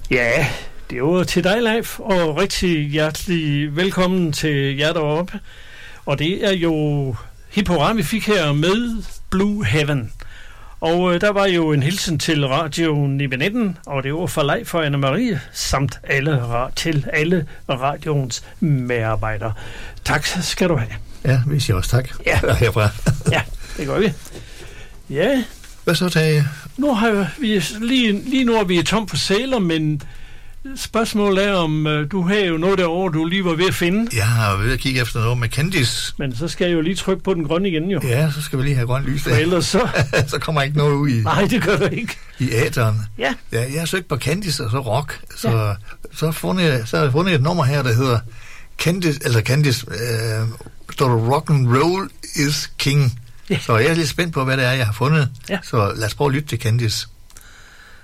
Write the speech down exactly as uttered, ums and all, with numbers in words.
Ja, det er jo til dig, Leif, og rigtig hjertelig velkommen til jer deroppe. Og det er jo hip hurra, vi fik her med Blue Heaven. Og øh, der var jo en hilsen til Radio nitten nitten, og det var for Leif og Anne-Marie, samt alle, til alle radioens medarbejdere. Tak skal du have. Ja, vi siger også tak. Ja, herfra. Ja, det gør vi. Ja. Hvad så, Tage? Nu har vi lige, lige nu er vi tom for sæler, men spørgsmålet er, om uh, du har jo noget derovre, du lige var ved at finde. Jeg har ved at kigge efter noget med Candice. Men så skal jeg jo lige trykke på den grønne igen, jo. Ja, så skal vi lige have grønt lys der. For ellers så... så kommer ikke noget ud i... Nej, det gør det ikke. I æteren. Ja. Ja, jeg har søgt på Candice og så rock. Så, ja. så, fundet jeg, så har jeg fundet et nummer her, der hedder Candice, eller Candice, øh, står der Rock and Roll is King. Ja. Så jeg er lidt spændt på, hvad det er, jeg har fundet. Ja. Så lad os prøve at lytte til Candice.